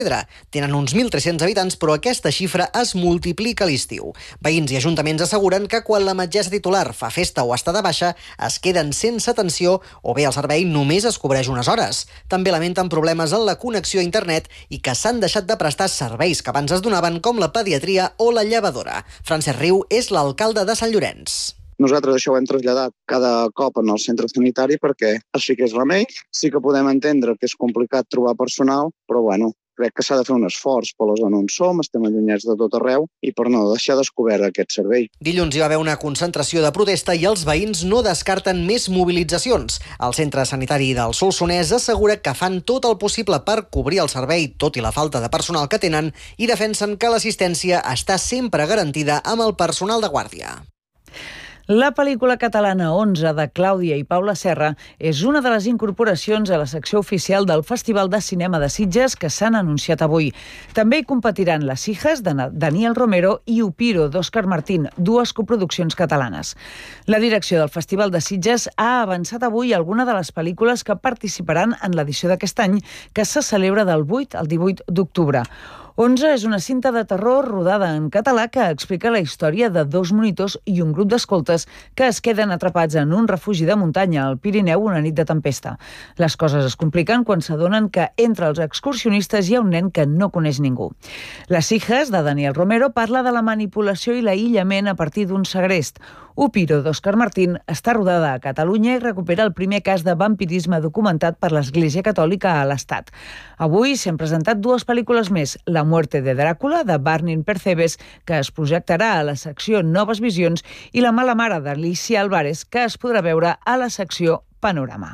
Pedra. Tenen uns 1.300 habitants, però aquesta xifra es multiplica a l'estiu. Veïns i ajuntaments asseguren que quan la metgessa titular fa festa o està de baixa, es queden sense atenció o bé el servei només es cobreix unes hores. També lamenten problemes en la connexió a internet i que s'han deixat de prestar serveis que abans es donaven, com la pediatria o la llevadora. Francesc Riu és l'alcalde de Sant Llorenç. Nosaltres això ho hem traslladat cada cop en el centre sanitari perquè així que és remei. Sí que podem entendre que és complicat trobar personal, però crec que s'ha de fer un esforç per la zona on som, estem allunyats de tot arreu i per no deixar descobert aquest servei. Dilluns hi va haver una concentració de protesta i els veïns no descarten més mobilitzacions. El centre sanitari del Solsonès assegura que fan tot el possible per cobrir el servei, tot i la falta de personal que tenen, i defensen que l'assistència està sempre garantida amb el personal de guàrdia. La pel·lícula catalana 11 de Clàudia i Paula Serra és una de les incorporacions a la secció oficial del Festival de Cinema de Sitges que s'han anunciat avui. També hi competiran Les hijas de Daniel Romero i Upiro d'Òscar Martín, dues coproduccions catalanes. La direcció del Festival de Sitges ha avançat avui alguna de les pel·lícules que participaran en l'edició d'aquest any, que se celebra del 8 al 18 d'octubre. 11 és una cinta de terror rodada en català que explica la història de dos monitors i un grup d'escoltes que es queden atrapats en un refugi de muntanya al Pirineu una nit de tempesta. Les coses es compliquen quan s'adonen que entre els excursionistes hi ha un nen que no coneix ningú. Les hijas de Daniel Romero parla de la manipulació i l'aïllament a partir d'un segrest. Upiro d'Òscar Martín està rodada a Catalunya i recupera el primer cas de vampirisme documentat per l'Església Catòlica a l'Estat. Avui s'han presentat dues pel·lícules més, La muerte de Dràcula, de Barney Percebes, que es projectarà a la secció Noves Visions, i La mala mare d'Alicia Álvarez, que es podrà veure a la secció Panorama.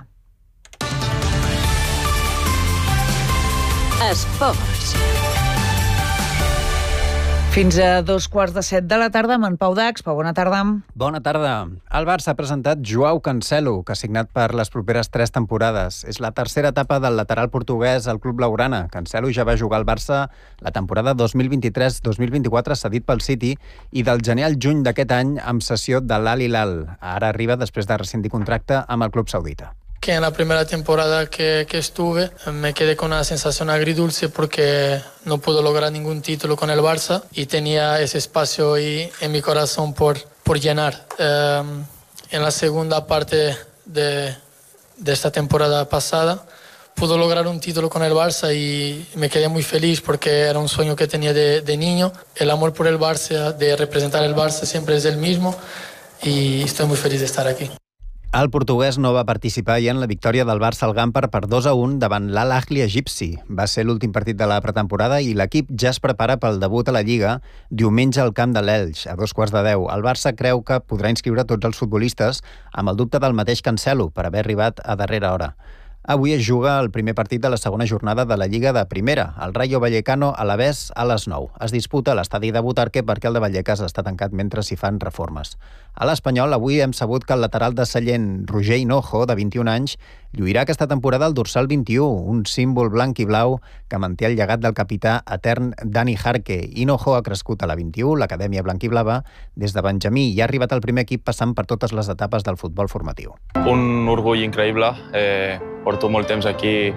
Esports. Fins a 2:15 de la tarda amb en Pau Dax. Pau, bona tarda. Bona tarda. El Barça ha presentat Joao Cancelo, que ha signat per les properes 3 temporades. És la tercera etapa del lateral portuguès al club blaugrana. Cancelo ja va jugar al Barça la temporada 2023-2024 cedit pel City i del gener al juny d'aquest any amb cessió de l'Al Hilal. Ara arriba després de rescindir contracte amb el club saudita. Que en la primera temporada que estuve me quedé con una sensación agridulce porque no pude lograr ningún título con el Barça y tenía ese espacio ahí en mi corazón por llenar. En la segunda parte de esta temporada pasada pude lograr un título con el Barça y me quedé muy feliz porque era un sueño que tenía de niño. El amor por el Barça, de representar el Barça, siempre es el mismo y estoy muy feliz de estar aquí. El portuguès no va participar ja en la victòria del Barça al Gampar per 2-1 davant l'Al Ahly egipci. Va ser l'últim partit de la pretemporada i l'equip ja es prepara pel debut a la Lliga diumenge al camp de l'Elx, a 2:15. El Barça creu que podrà inscriure tots els futbolistes amb el dubte del mateix Cancelo per haver arribat a darrera hora. Avui es juga el primer partit de la segona jornada de la Lliga de Primera. El Rayo Vallecano a l'Alavés a les 9. Es disputa a l'estadi de Butarque perquè el de Vallecas està tancat mentre s'hi fan reformes. A l'Espanyol, avui hem sabut que el lateral de Sallent, Roger Hinojo, de 21 anys, lluirà aquesta temporada al dorsal 21, un símbol blanc i blau que manté el llegat del capità etern Dani Jarque. Hinojo ha crescut a la 21, l'acadèmia blanquiblava, des de Benjamí i ha arribat al primer equip passant per totes les etapes del futbol formatiu. Un orgull increïble. Porto molt temps aquí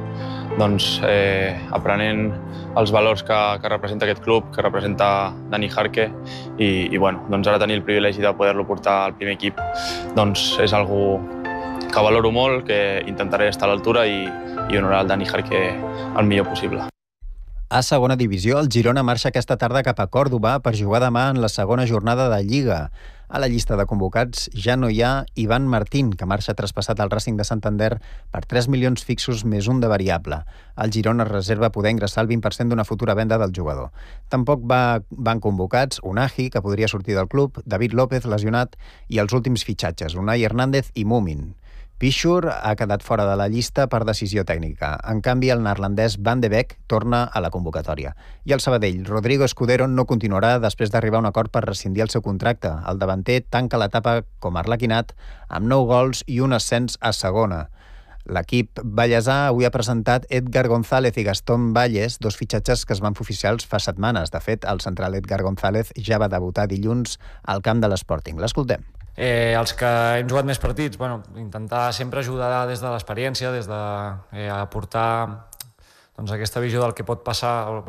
aprenent els valors que representa aquest club, que representa Dani Jarque i ara tenir el privilegi de poder-lo portar al primer equip és algo que valoro molt, que intentaré estar a l'altura i honorar el Dani Jarque el millor possible. A segona divisió, el Girona marxa aquesta tarda cap a Còrdova per jugar demà en la segona jornada de Lliga. A la llista de convocats ja no hi ha Ivan Martín, que marxa traspassat al Racing de Santander per 3 milions fixos més un de variable. El Girona reserva poder ingressar el 20% d'una futura venda del jugador. Tampoc van convocats Unai, que podria sortir del club, David López, lesionat, i els últims fitxatges, Unai Hernández i Mumin. Pichur ha quedat fora de la llista per decisió tècnica. En canvi, el neerlandès Van de Beek torna a la convocatòria. I el Sabadell, Rodrigo Escudero, no continuarà després d'arribar a un acord per rescindir el seu contracte. El davanter tanca l'etapa com a arlequinat amb 9 gols i un ascens a segona. L'equip ballesà avui ha presentat Edgar González i Gastón Valles, dos fitxatges que es van fer oficials fa setmanes. De fet, el central Edgar González ja va debutar dilluns al camp de l'Sporting. L'escoltem. Els que hem jugat més partits, intentar sempre ajudar des de l'experiència, des de aportar aquesta visió del que pot passar